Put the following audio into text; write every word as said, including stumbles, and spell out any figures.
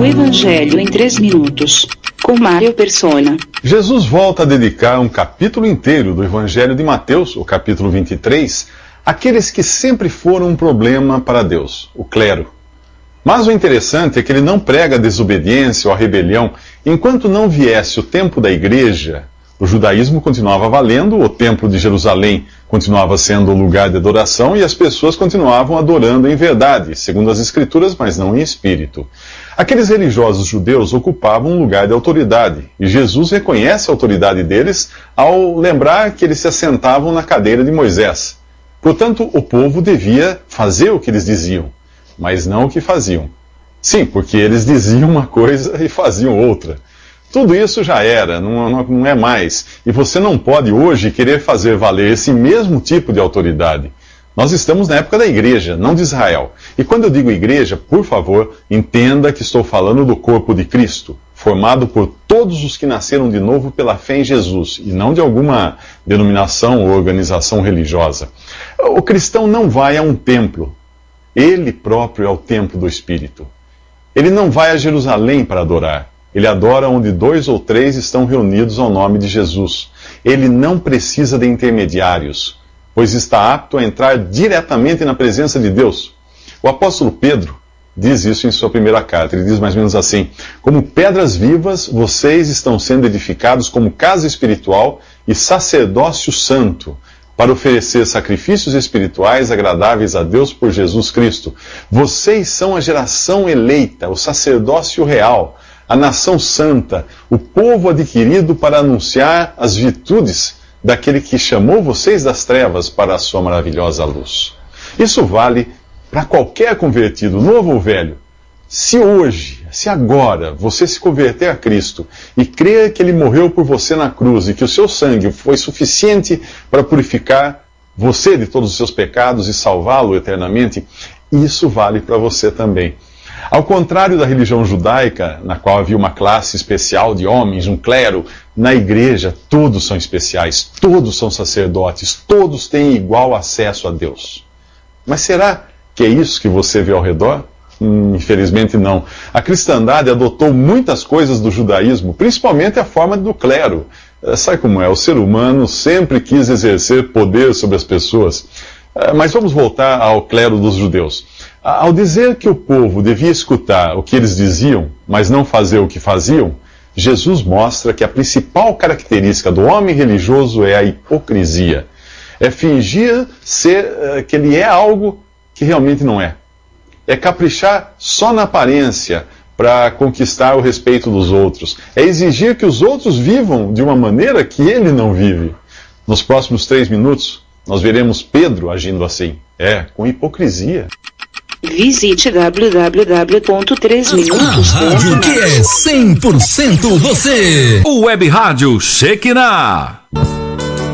Evangelho em três minutos, com Mário Persona. Jesus volta a dedicar um capítulo inteiro do Evangelho de Mateus, o capítulo vinte e três, àqueles que sempre foram um problema para Deus, o clero. Mas o interessante é que ele não prega a desobediência ou a rebelião enquanto não viesse o tempo da igreja. O judaísmo continuava valendo, o templo de Jerusalém continuava sendo o lugar de adoração e as pessoas continuavam adorando em verdade, segundo as Escrituras, mas não em espírito. Aqueles religiosos judeus ocupavam um lugar de autoridade, e Jesus reconhece a autoridade deles ao lembrar que eles se assentavam na cadeira de Moisés. Portanto, o povo devia fazer o que eles diziam, mas não o que faziam. Sim, porque eles diziam uma coisa e faziam outra. Tudo isso já era, não, não, não é mais. E você não pode hoje querer fazer valer esse mesmo tipo de autoridade. Nós estamos na época da igreja, não de Israel. E quando eu digo igreja, por favor, entenda que estou falando do corpo de Cristo, formado por todos os que nasceram de novo pela fé em Jesus, e não de alguma denominação ou organização religiosa. O cristão não vai a um templo. Ele próprio é o templo do Espírito. Ele não vai a Jerusalém para adorar. Ele adora onde dois ou três estão reunidos ao nome de Jesus. Ele não precisa de intermediários, pois está apto a entrar diretamente na presença de Deus. O apóstolo Pedro diz isso em sua primeira carta. Ele diz mais ou menos assim: como pedras vivas, vocês estão sendo edificados como casa espiritual e sacerdócio santo, para oferecer sacrifícios espirituais agradáveis a Deus por Jesus Cristo. Vocês são a geração eleita, o sacerdócio real, a nação santa, o povo adquirido para anunciar as virtudes daquele que chamou vocês das trevas para a sua maravilhosa luz. Isso vale para qualquer convertido, novo ou velho. Se hoje, se agora, você se converter a Cristo e crer que Ele morreu por você na cruz e que o seu sangue foi suficiente para purificar você de todos os seus pecados e salvá-lo eternamente, isso vale para você também. Ao contrário da religião judaica, na qual havia uma classe especial de homens, um clero, na igreja todos são especiais, todos são sacerdotes, todos têm igual acesso a Deus. Mas será que é isso que você vê ao redor? Hum, infelizmente não. A cristandade adotou muitas coisas do judaísmo, principalmente a forma do clero. Sabe como é? O ser humano sempre quis exercer poder sobre as pessoas. Mas vamos voltar ao clero dos judeus. Ao dizer que o povo devia escutar o que eles diziam, mas não fazer o que faziam, Jesus mostra que a principal característica do homem religioso é a hipocrisia. É fingir ser que ele é algo que realmente não é. É caprichar só na aparência para conquistar o respeito dos outros. É exigir que os outros vivam de uma maneira que ele não vive. Nos próximos três minutos, nós veremos Pedro agindo assim. É, com hipocrisia. Visite w w w ponto três minutos ponto net. A rádio que é cem por cento você. O Web Rádio Shekinah.